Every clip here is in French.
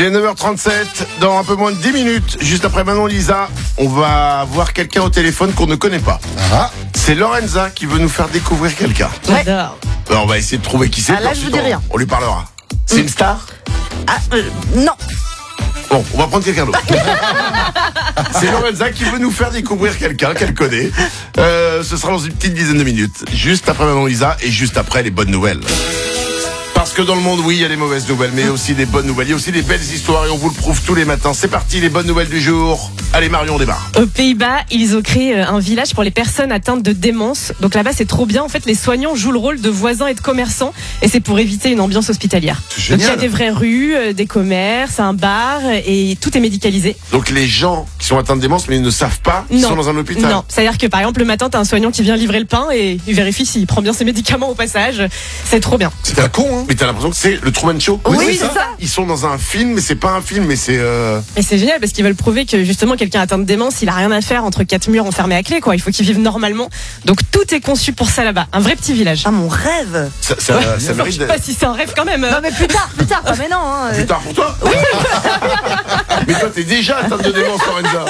est 9h37, dans un peu moins de 10 minutes, juste après Manon Lisa, on va voir quelqu'un au téléphone qu'on ne connaît pas. Ah. C'est Lorenza qui veut nous faire découvrir quelqu'un. J'adore. Alors, on va essayer de trouver qui c'est. Ah, là, je vous dis rien. On lui parlera. C'est une star ? Ah, non. Bon, on va prendre quelqu'un d'autre. C'est Lorenza qui veut nous faire découvrir quelqu'un qu'elle connaît. Ce sera dans une petite dizaine de minutes. Juste après Manon Lisa et juste après les bonnes nouvelles. Parce que dans le monde, oui, il y a des mauvaises nouvelles, mais aussi des bonnes nouvelles. Il y a aussi des belles histoires et on vous le prouve tous les matins. C'est parti, les bonnes nouvelles du jour. Allez, Marion, on démarre. Aux Pays-Bas, ils ont créé un village pour les personnes atteintes de démence. Donc là-bas, c'est trop bien. En fait, les soignants jouent le rôle de voisins et de commerçants. Et c'est pour éviter une ambiance hospitalière. C'est Donc il y a génial. des vraies rues, des commerces, un bar et tout est médicalisé. Donc les gens qui sont atteints de démence, mais ils ne savent pas qu'ils sont dans un hôpital. Non, c'est-à-dire que par exemple, le matin, t'as un soignant qui vient livrer le pain et il vérifie s'il prend bien ses médicaments au passage. C'est trop bien. C'est un con, hein. Mais t'as l'impression que c'est le Truman Show. Oui, c'est ça. Ils sont dans un film, mais c'est pas un film, mais c'est... Et c'est génial parce qu'ils veulent prouver que justement quelqu'un atteint de démence, il a rien à faire entre quatre murs enfermés à clé, quoi. Il faut qu'il vive normalement. Donc tout est conçu pour ça là-bas. Un vrai petit village. Ah, mon rêve. Ça Je mérite sais d'être... pas si c'est un rêve quand même. Non, mais plus tard. Ah, mais non. Hein. Plus tard pour toi. Oui. Mais toi, t'es déjà atteinte de démence, Lorenza.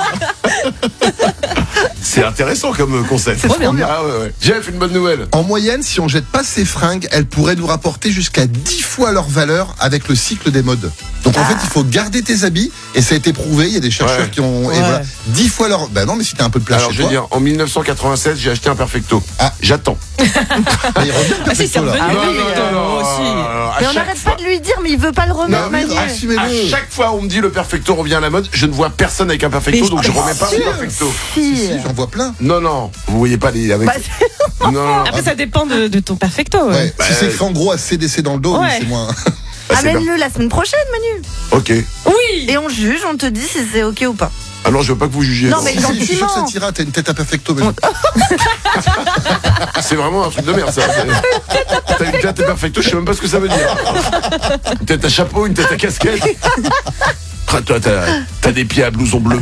C'est intéressant comme concept. C'est trop bien. Ah ouais. Jeff, une bonne nouvelle. En moyenne, si on jette pas ces fringues, elles pourraient nous rapporter jusqu'à 10 fois leur valeur avec le cycle des modes. Donc en fait, il faut garder tes habits et ça a été prouvé. Il y a des chercheurs Ouais. qui ont et Ouais. voilà, 10 fois leur. Bah non, mais si t'as un peu de place Alors, chez je veux toi, dire, en 1996, j'ai acheté un Perfecto. Ah. J'attends. bah, il revient le Ah si, c'est perfecto, là. revenu. Ah oui, moi aussi. À Mais on chaque n'arrête fois- pas de lui dire, mais il veut pas le remettre, Non, mais Manu. assumez-le. À chaque fois, on me dit le Perfecto revient à la mode. Je ne vois personne avec un Perfecto, Mais donc je bien remets pas mon sûr. Perfecto. Si, Si. j'en vois plein. Non, vous voyez pas les avec. Bah, Non. Après, ça dépend de ton perfecto. Ouais. Bah, Si c'est écrit en gros à CDC dans le dos, oui, Ouais. c'est moins. Bah, c'est bien. Amène-le la semaine prochaine, Manu. Ok. Oui. Et on juge, on te dit si c'est ok ou pas. Ah non, je veux pas que vous jugiez. Non, mais Si, je suis sûr que ça gentiment. t'ira. T'as une tête à perfecto. Mais... C'est vraiment un truc de merde, ça. T'as une tête à Perfecto, je sais même pas ce que ça veut dire. Une tête à chapeau, une tête à casquette. Ah, toi, t'as des pieds à blouson bleu.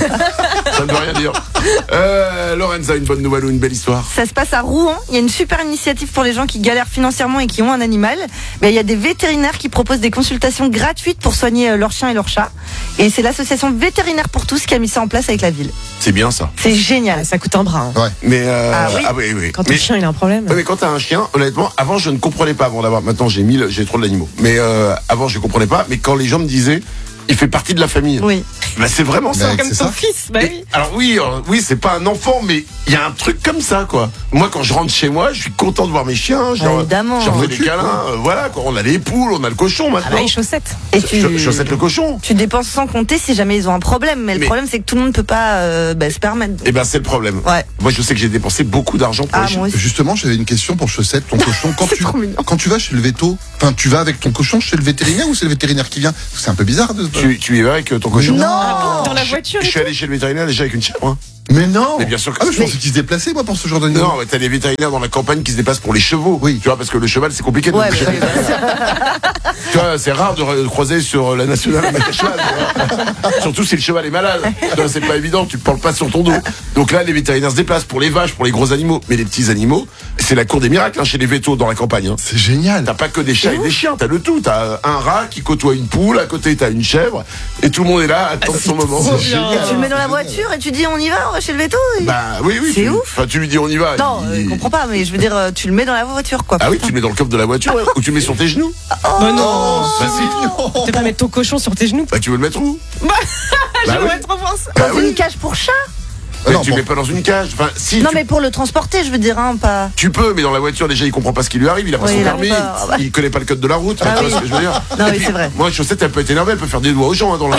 Ça ne veut rien dire. Lorenza, une bonne nouvelle ou une belle histoire? Ça se passe à Rouen. Il y a une super initiative pour les gens qui galèrent financièrement et qui ont un animal. Mais il y a des vétérinaires qui proposent des consultations gratuites pour soigner leurs chiens et leurs chats. Et c'est l'association Vétérinaires pour tous qui a mis ça en place avec la ville. C'est bien ça. C'est génial. Ah, ça coûte un bras. hein. Ouais. Mais Ah oui. oui. Quand ton Mais, chien il a un problème. ouais, mais quand t'as un chien, honnêtement, avant je ne comprenais pas avant d'avoir. Maintenant j'ai trop d'animaux. Mais avant je comprenais pas. Mais quand les gens me disaient, il fait partie de la famille. Oui. Bah c'est vraiment ça. Mais Comme c'est ton ça. fils. Bah Et- oui. alors oui, c'est pas un enfant, mais il y a un truc comme ça, quoi. Moi, quand je rentre chez moi, je suis content de voir mes chiens. Évidemment. J'en fais On des s'occupe, câlins. Voilà, quoi. On a les poules, on a le cochon Ah bah, maintenant. les chaussettes. Et tu, Chaussette le cochon. tu dépenses sans compter si jamais ils ont un problème. Mais le Mais- problème, c'est que tout le monde ne peut pas se permettre. Eh ben, c'est le problème. Ouais. Moi, je sais que j'ai dépensé beaucoup d'argent pour Ah, les chiens. moi aussi. Justement, j'avais une question pour Chaussette, ton cochon. C'est trop mignon. Quand tu vas chez le veto, enfin, tu vas avec ton cochon chez le vétérinaire ou c'est le vétérinaire qui vient? Parce que c'est un peu bizarre de. Tu y vas avec ton cochon? Non. Dans la voiture. Je et suis allé chez le vétérinaire déjà avec une chèvre. Hein. Mais non. Mais bien sûr que Ah, mais je si. pensais qu'il se déplaçait, moi, pour ce genre d'animal. Non, mais t'as des vétérinaires dans la campagne qui se déplacent pour les chevaux. Oui. Tu vois, parce que le cheval, c'est compliqué de Ouais, le bah, bouger. oui, Tu vois, c'est rare de croiser sur la nationale avec un cheval. tu vois. Surtout si le cheval est malade. Tu vois, c'est pas évident, tu ne parles pas sur ton dos. Donc là, les vétérinaires se déplacent pour les vaches, pour les gros animaux. Mais les petits animaux, c'est la cour des miracles hein, chez les vétos dans la campagne. Hein. C'est génial. T'as pas que des chats et des chiens, t'as le tout. T'as un rat qui côtoie une poule, à côté t'as une chèvre, et tout le monde est là, attend son moment. trop C'est bien. génial. Tu le mets dans la voiture et tu dis on y va chez le veto. et- Bah oui, C'est tu, ouf. enfin, tu lui dis on y va. Non, je comprends pas, mais je veux dire, tu le mets dans la voiture, quoi. Ah oui, putain. tu le mets dans le coffre de la voiture, ou tu le mets sur tes genoux. Bah non. Bah si. Tu peux pas mettre ton cochon sur tes genoux. Bah tu veux le mettre où? Je Bah oui. voudrais trop voir ça. Bah Dans oui. une cage pour chat. Mais non, tu bon. le mets pas dans une cage. Enfin, si. Non, tu... mais pour le transporter, je veux dire, hein, pas. Tu peux, mais dans la voiture, déjà, il comprend pas ce qui lui arrive, il a pas Oui, son il permis, arrive pas. Ah bah. il connaît pas le code de la route, Ah tu vois oui. ce que je veux dire. Non, Et oui, puis, c'est vrai. Moi, Chaussette, elle peut être énervée, elle peut faire des doigts aux gens, hein, dans la.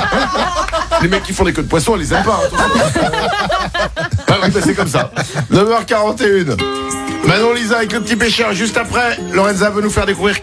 Les mecs qui font des queues de poisson, elle les aime pas. Hein, ah oui, bah c'est comme ça. 9h41. Manon Lisa avec le petit pêcheur, juste après, Lorenza veut nous faire découvrir